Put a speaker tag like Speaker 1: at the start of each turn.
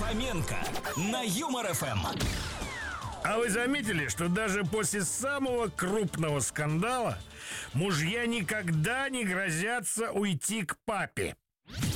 Speaker 1: Фоменко на Юмор ФМ.
Speaker 2: А вы заметили, что даже после самого крупного скандала мужья никогда не грозятся уйти к папе?